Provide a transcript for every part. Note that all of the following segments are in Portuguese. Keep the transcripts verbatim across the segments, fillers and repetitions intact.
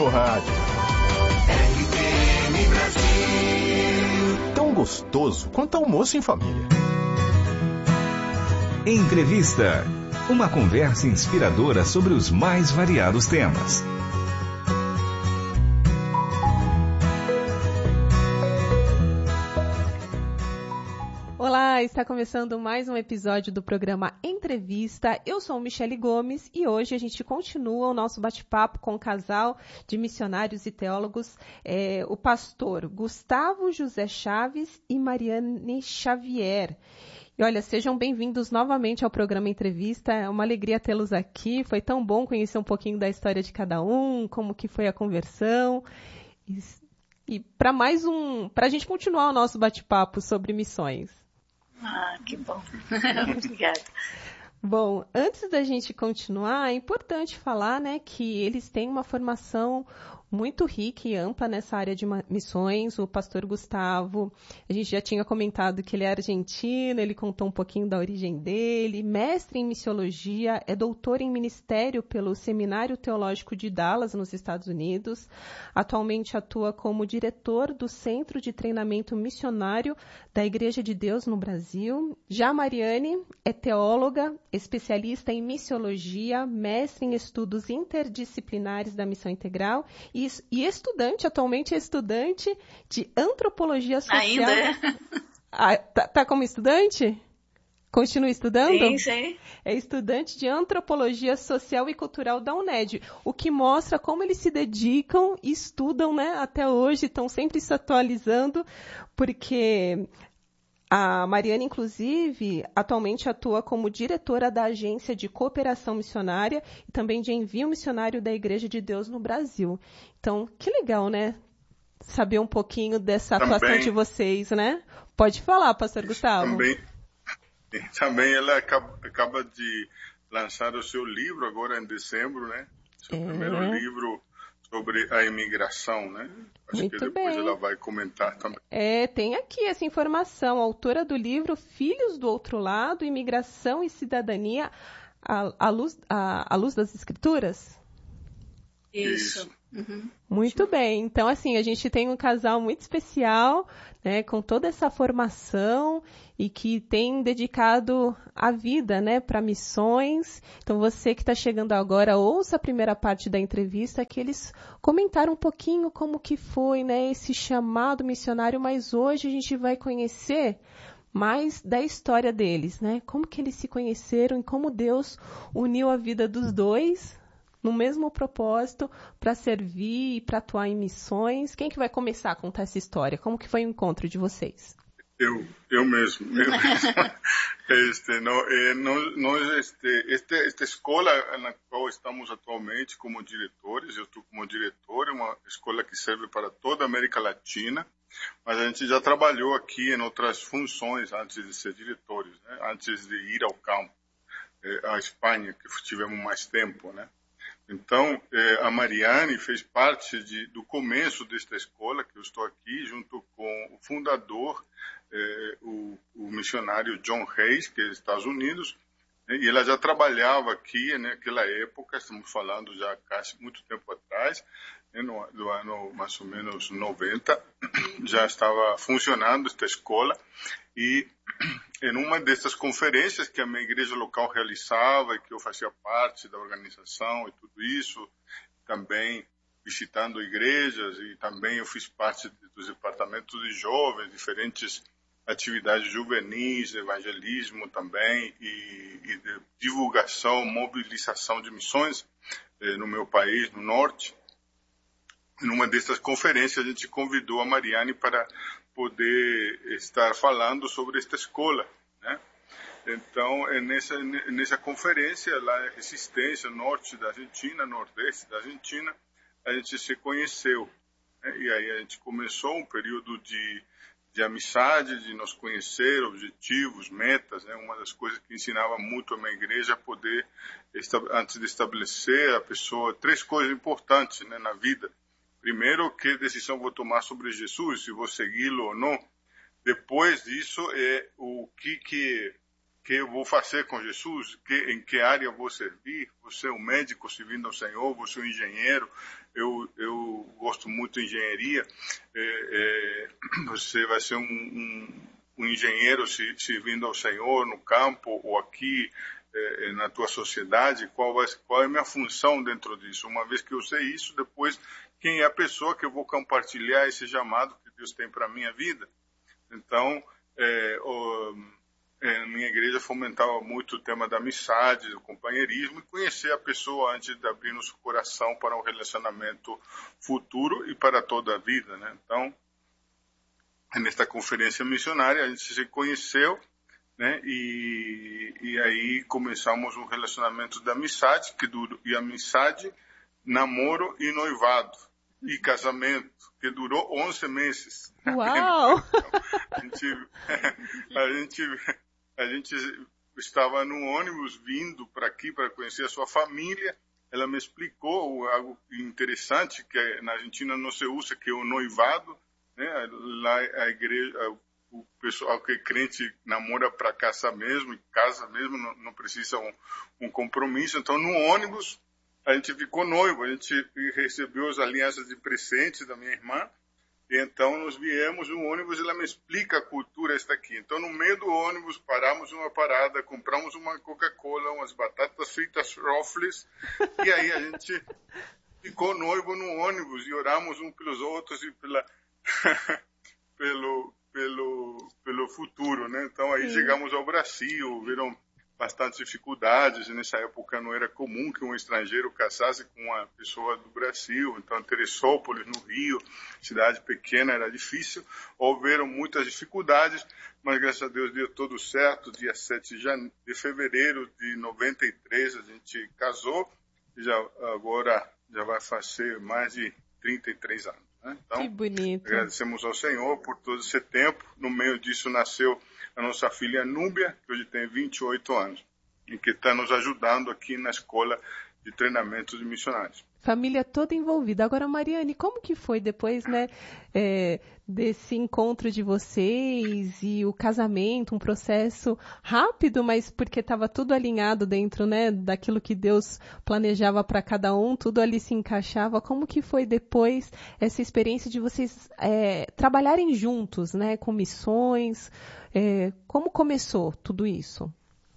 rádio. Tão gostoso quanto almoço em família. Entrevista. Uma conversa inspiradora sobre os mais variados temas. Olá, está começando mais um episódio do programa Entrevista. Eu sou Michele Gomes e hoje a gente continua o nosso bate-papo com o casal de missionários e teólogos, é, o pastor Gustavo José Chaves e Mariane Xavier. E olha, sejam bem-vindos novamente ao programa Entrevista. É uma alegria tê-los aqui. Foi tão bom conhecer um pouquinho da história de cada um, como que foi a conversão. E, e para mais um, para a gente continuar o nosso bate-papo sobre missões. Ah, que bom. Obrigada. Bom, antes da gente continuar, é importante falar, né, que eles têm uma formação muito rica e ampla nessa área de missões. O pastor Gustavo, a gente já tinha comentado que ele é argentino, ele contou um pouquinho da origem dele, mestre em missiologia, é doutor em ministério pelo Seminário Teológico de Dallas, nos Estados Unidos. Atualmente atua como diretor do Centro de Treinamento Missionário da Igreja de Deus no Brasil. Já a Mariane é teóloga, especialista em missiologia, mestre em estudos interdisciplinares da missão integral e, e estudante, atualmente é estudante de antropologia social. Ainda é? Ah, tá, tá como estudante? Continua estudando? Sim, sim. É estudante de antropologia social e cultural da UNED, o que mostra como eles se dedicam e estudam, né, até hoje, estão sempre se atualizando, porque a Mariane, inclusive, atualmente atua como diretora da Agência de Cooperação Missionária e também de Envio Missionário da Igreja de Deus no Brasil. Então, que legal, né? Saber um pouquinho dessa também, atuação de vocês, né? Pode falar, pastor Gustavo. Também, também ela acaba, acaba de lançar o seu livro agora em dezembro, né? Seu é. primeiro livro sobre a imigração, né? Acho Muito que depois bem. ela vai comentar também. É, tem aqui essa informação, autora do livro Filhos do Outro Lado, Imigração e Cidadania à, à, luz, à, à luz das Escrituras? Isso. Uhum. Muito bem. Então, assim, a gente tem um casal muito especial, né, com toda essa formação e que tem dedicado a vida, né, para missões. Então, você que está chegando agora, ouça a primeira parte da entrevista, que eles comentaram um pouquinho como que foi, né, esse chamado missionário, mas hoje a gente vai conhecer mais da história deles, né, como que eles se conheceram e como Deus uniu a vida dos dois no mesmo propósito, para servir e para atuar em missões. Quem que vai começar a contar essa história? Como que foi o encontro de vocês? Eu, eu mesmo. Eu mesmo. Este, no, eh, nós, nós, este, este, esta escola na qual estamos atualmente como diretores, eu estou como diretor, é uma escola que serve para toda a América Latina, mas a gente já trabalhou aqui em outras funções antes de ser diretores, né? Antes de ir ao campo, eh, à Espanha, que tivemos mais tempo, né? Então, eh, a Mariane fez parte de, do começo desta escola, que eu estou aqui, junto com o fundador, eh, o, o missionário John Hayes, que é dos Estados Unidos, né, e ela já trabalhava aqui naquela época, estamos falando já quase muito tempo atrás, né, no, no ano mais ou menos noventa, já estava funcionando esta escola, e em uma dessas conferências que a minha igreja local realizava e que eu fazia parte da organização e tudo isso, também visitando igrejas, e também eu fiz parte dos departamentos de jovens, diferentes atividades juvenis, evangelismo também, e, e de divulgação, mobilização de missões eh, no meu país, no norte. Numa dessas conferências a gente convidou a Mariane para poder estar falando sobre esta escola, né? Então, é nessa, nessa conferência, lá em Resistência, norte da Argentina, nordeste da Argentina, a gente se conheceu, né? E aí a gente começou um período de, de amizade, de nos conhecer, objetivos, metas, né? Uma das coisas que ensinava muito a minha igreja, poder, antes de estabelecer a pessoa, três coisas importantes, né, na vida. Primeiro, que decisão vou tomar sobre Jesus, se vou segui-lo ou não. Depois disso, é o que, que, que eu vou fazer com Jesus, que, em que área eu vou servir. Você é um médico servindo ao Senhor, você é um engenheiro, eu, eu gosto muito de engenharia, é, é, você vai ser um, um, um engenheiro servindo ao Senhor no campo ou aqui é, na tua sociedade, qual, vai, qual é a minha função dentro disso? Uma vez que eu sei isso, depois quem é a pessoa que eu vou compartilhar esse chamado que Deus tem para a minha vida? Então, é, o, é, minha igreja fomentava muito o tema da amizade, do companheirismo, e conhecer a pessoa antes de abrir nosso coração para um relacionamento futuro e para toda a vida, né? Então, nesta conferência missionária, a gente se conheceu, né? E, e aí começamos um relacionamento de amizade, que durou, e amizade, namoro e noivado, e casamento, que durou onze meses. Uau! a, gente, a, gente, a gente estava no ônibus vindo para aqui para conhecer a sua família. Ela me explicou algo interessante, que na Argentina não se usa, que é o noivado, né? Lá a igreja, o pessoal que é crente namora para casar mesmo, e casa mesmo, não, não precisa um, um compromisso. Então, no ônibus, a gente ficou noivo, a gente recebeu as alianças de presente da minha irmã, e então nós viemos no ônibus e ela me explica a cultura esta aqui. Então, no meio do ônibus, paramos uma parada, compramos uma Coca-Cola, umas batatas fritas Ruffles, e aí a gente ficou noivo no ônibus e oramos uns pelos outros e pela, pelo, pelo, pelo futuro, né? Então, aí Sim. chegamos ao Brasil, viram bastantes dificuldades. Nessa época não era comum que um estrangeiro casasse com uma pessoa do Brasil. Então, Teresópolis, no Rio, cidade pequena, era difícil. Houveram muitas dificuldades, mas graças a Deus deu tudo certo. Dia sete de fevereiro de noventa e três a gente casou. Já, agora já vai fazer mais de trinta e três anos. Né? Então, que bonito. Agradecemos ao Senhor por todo esse tempo. No meio disso nasceu a nossa filha Núbia, que hoje tem vinte e oito anos, e que está nos ajudando aqui na escola de treinamento de missionários. Família toda envolvida. Agora, Mariane, como que foi depois, né, é, desse encontro de vocês e o casamento, um processo rápido, mas porque estava tudo alinhado dentro, né, daquilo que Deus planejava para cada um, tudo ali se encaixava. Como que foi depois essa experiência de vocês é, trabalharem juntos, né, com missões? É, como começou tudo isso?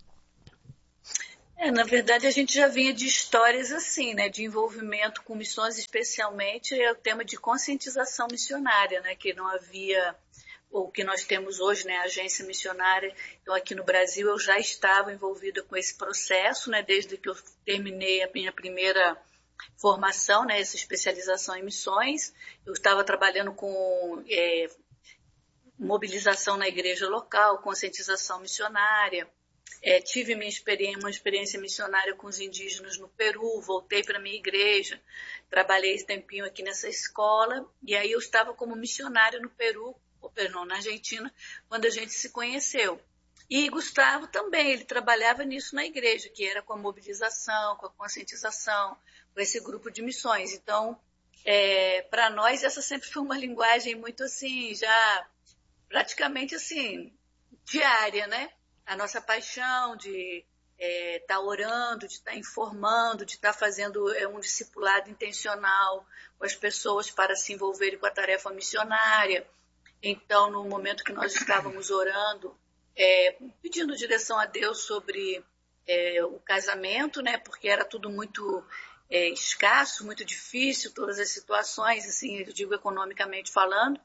É, na verdade, a gente já vinha de histórias assim, né, de envolvimento com missões, especialmente é o tema de conscientização missionária, né, que não havia, o que nós temos hoje, né, a agência missionária. Então, aqui no Brasil, eu já estava envolvida com esse processo, né, desde que eu terminei a minha primeira formação, né, essa especialização em missões. Eu estava trabalhando com é, mobilização na igreja local, conscientização missionária. É, tive minha experiência, uma experiência missionária com os indígenas no Peru, voltei para a minha igreja, trabalhei esse tempinho aqui nessa escola, e aí eu estava como missionária no Peru, ou perdão, na Argentina, quando a gente se conheceu. E Gustavo também, ele trabalhava nisso na igreja, que era com a mobilização, com a conscientização, com esse grupo de missões. Então, é, para nós, essa sempre foi uma linguagem muito assim, já praticamente assim, diária, né? A nossa paixão de estar é, tá orando, de estar tá informando, de estar tá fazendo é, um discipulado intencional com as pessoas para se envolverem com a tarefa missionária. Então, no momento que nós estávamos orando, é, pedindo direção a Deus sobre é, o casamento, né, porque era tudo muito é, escasso, muito difícil, todas as situações, assim, eu digo economicamente falando.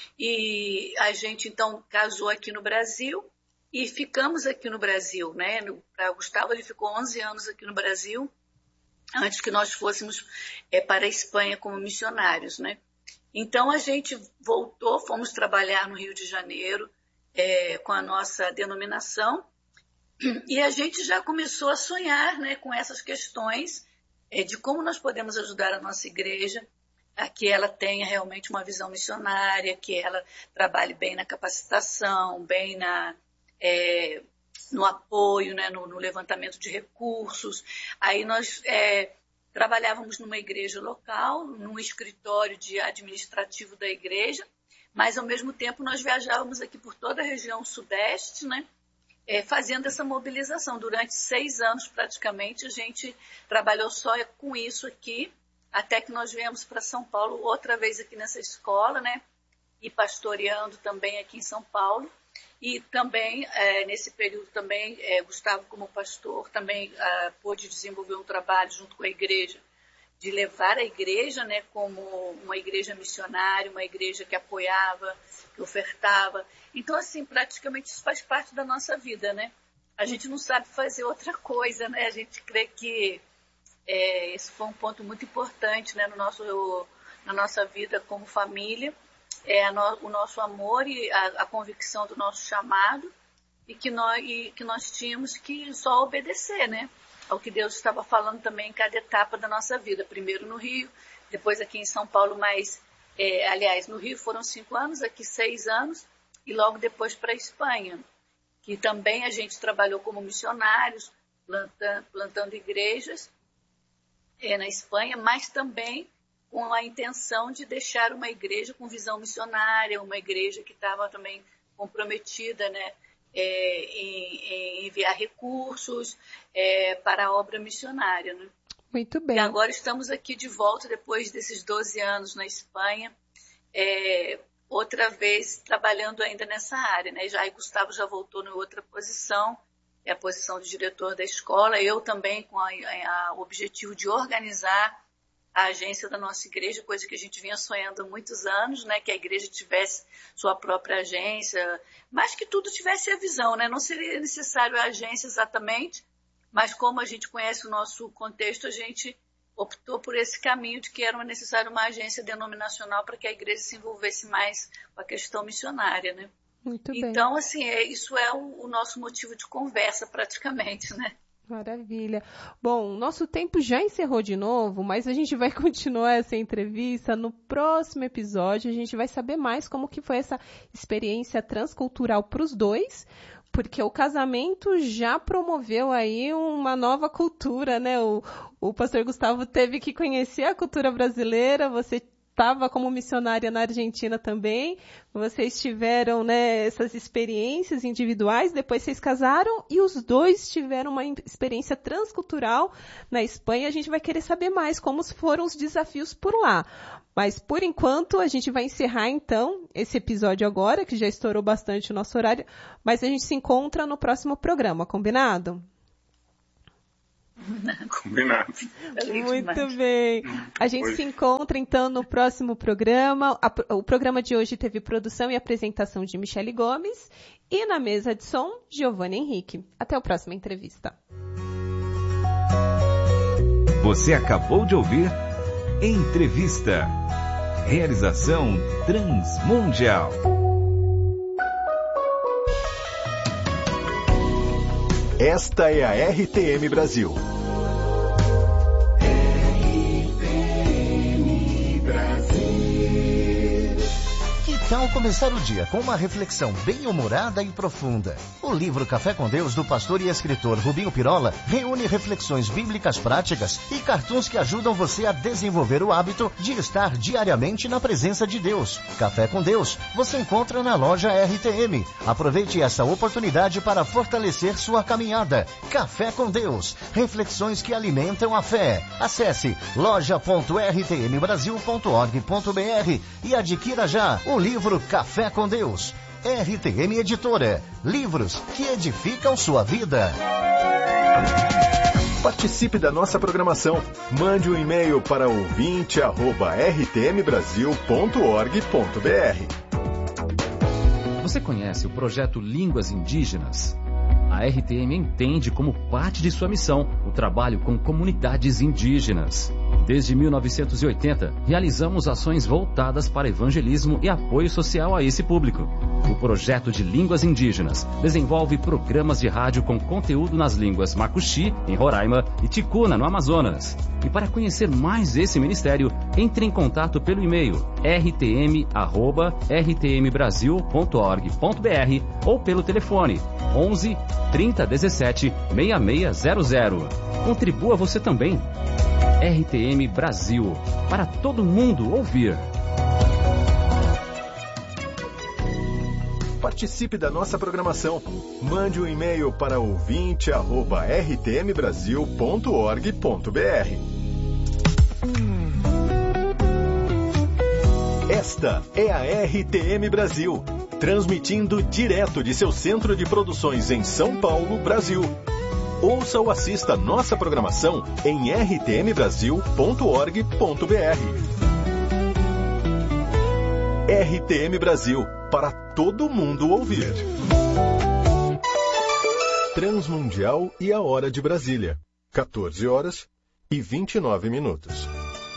E a gente, então, casou aqui no Brasil. E ficamos aqui no Brasil, né? Para Gustavo, ele ficou onze anos aqui no Brasil, antes que nós fôssemos é, para a Espanha como missionários, né? Então, a gente voltou, fomos trabalhar no Rio de Janeiro é, com a nossa denominação, e a gente já começou a sonhar, né, com essas questões é, de como nós podemos ajudar a nossa igreja a que ela tenha realmente uma visão missionária, que ela trabalhe bem na capacitação, bem na... É, no apoio, né, no, no levantamento de recursos. Aí nós é, trabalhávamos numa igreja local, num escritório de administrativo da igreja, mas ao mesmo tempo nós viajávamos aqui por toda a região sudeste, né, é, fazendo essa mobilização. Durante seis anos, praticamente, a gente trabalhou só com isso aqui, até que nós viemos para São Paulo, outra vez aqui nessa escola, né? E pastoreando também aqui em São Paulo. E também, é, nesse período também, é, Gustavo, como pastor, também é, pôde desenvolver um trabalho junto com a igreja, de levar a igreja, né, como uma igreja missionária, uma igreja que apoiava, que ofertava. Então, assim, praticamente isso faz parte da nossa vida, né? A gente não sabe fazer outra coisa, né? A gente crê que é, esse foi um ponto muito importante, né, no nosso, na nossa vida como família, é, no, o nosso amor e a, a convicção do nosso chamado, e que, nós, e que nós tínhamos que só obedecer, né? Ao que Deus estava falando também em cada etapa da nossa vida. Primeiro no Rio, depois aqui em São Paulo, mas, é, aliás, no Rio foram cinco anos, aqui seis anos, e logo depois para a Espanha, que também a gente trabalhou como missionários, plantando, plantando igrejas é, na Espanha, mas também com a intenção de deixar uma igreja com visão missionária, uma igreja que estava também comprometida, né? É, em, em enviar recursos é, para a obra missionária. Né? Muito bem. E agora estamos aqui de volta, depois desses doze anos na Espanha, é, outra vez trabalhando ainda nessa área. Né? Já, e Gustavo já voltou em outra posição, é a posição de diretor da escola, eu também com o objetivo de organizar a agência da nossa igreja, coisa que a gente vinha sonhando há muitos anos, né, que a igreja tivesse sua própria agência, mas que tudo tivesse a visão, né, não seria necessário a agência exatamente, mas como a gente conhece o nosso contexto, a gente optou por esse caminho de que era necessário uma agência denominacional para que a igreja se envolvesse mais com a questão missionária, né. Muito bem. Então, assim, é, isso é o, o nosso motivo de conversa praticamente, né. Maravilha. Bom, nosso tempo já encerrou de novo, mas a gente vai continuar essa entrevista no próximo episódio. A gente vai saber mais como que foi essa experiência transcultural para os dois, porque o casamento já promoveu aí uma nova cultura, né? O, o pastor Gustavo teve que conhecer a cultura brasileira, você estava como missionária na Argentina também, vocês tiveram, né, essas experiências individuais, depois vocês casaram e os dois tiveram uma experiência transcultural na Espanha. A gente vai querer saber mais como foram os desafios por lá. Mas, por enquanto, a gente vai encerrar, então, esse episódio agora, que já estourou bastante o nosso horário, mas a gente se encontra no próximo programa, combinado? Combinado. Muito bem. A gente se encontra, então, no próximo programa. O programa de hoje teve produção e apresentação de Michele Gomes e na mesa de som, Giovanni Henrique. Até a próxima entrevista. Você acabou de ouvir Entrevista. Realização Transmundial. Esta é a R T M Brasil. Que tal começar o dia com uma reflexão bem-humorada e profunda? O livro Café com Deus, do pastor e escritor Rubinho Pirola, reúne reflexões bíblicas práticas e cartoons que ajudam você a desenvolver o hábito de estar diariamente na presença de Deus. Café com Deus, você encontra na loja R T M. Aproveite essa oportunidade para fortalecer sua caminhada. Café com Deus, reflexões que alimentam a fé. Acesse loja ponto r t m brasil ponto org ponto b r e adquira já o livro Livro Café com Deus. R T M Editora. Livros que edificam sua vida. Participe da nossa programação. Mande um e-mail para ouvinte arroba r t m brasil ponto org ponto b r. Você conhece o projeto Línguas Indígenas? A R T M entende como parte de sua missão o trabalho com comunidades indígenas. Desde mil novecentos e oitenta, realizamos ações voltadas para evangelismo e apoio social a esse público. O projeto de Línguas Indígenas desenvolve programas de rádio com conteúdo nas línguas Macuxi, em Roraima, e Ticuna, no Amazonas. E para conhecer mais esse ministério, entre em contato pelo e-mail r t m arroba r t m brasil ponto org ponto b r ou pelo telefone onze, trinta, dezessete, sessenta e seis zero zero. Contribua você também. R T M Brasil, para todo mundo ouvir. Participe da nossa programação. Mande um e-mail para ouvinte arroba r t m brasil ponto org ponto b r. Esta é a R T M Brasil, transmitindo direto de seu centro de produções em São Paulo, Brasil. Ouça ou assista nossa programação em r t m brasil ponto org ponto b r. R T M Brasil, para todo mundo ouvir. Transmundial e a Hora de Brasília, quatorze horas e vinte e nove minutos.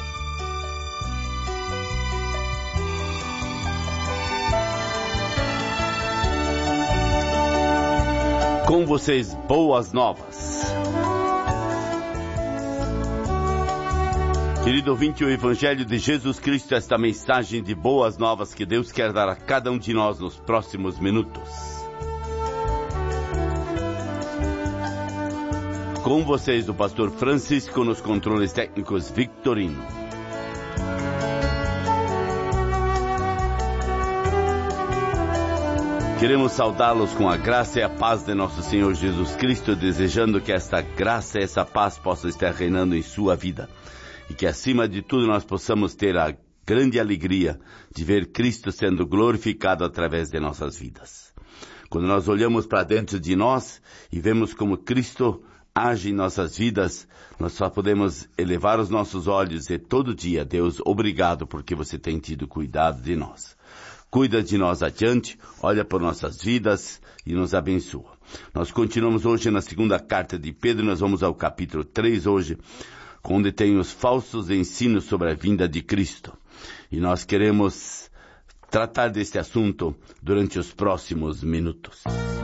Com vocês, boas novas. Querido ouvinte, o Evangelho de Jesus Cristo, esta mensagem de boas novas que Deus quer dar a cada um de nós nos próximos minutos. Com vocês, o pastor Francisco, nos controles técnicos Victorino. Queremos saudá-los com a graça e a paz de nosso Senhor Jesus Cristo, desejando que esta graça e essa paz possam estar reinando em sua vida. E que acima de tudo nós possamos ter a grande alegria de ver Cristo sendo glorificado através de nossas vidas. Quando nós olhamos para dentro de nós e vemos como Cristo age em nossas vidas, nós só podemos elevar os nossos olhos e todo dia, Deus, obrigado porque você tem tido cuidado de nós. Cuida de nós adiante, olha por nossas vidas e nos abençoa. Nós continuamos hoje na segunda carta de Pedro, nós vamos ao capítulo três hoje, onde tem os falsos ensinos sobre a vinda de Cristo. E nós queremos tratar deste assunto durante os próximos minutos.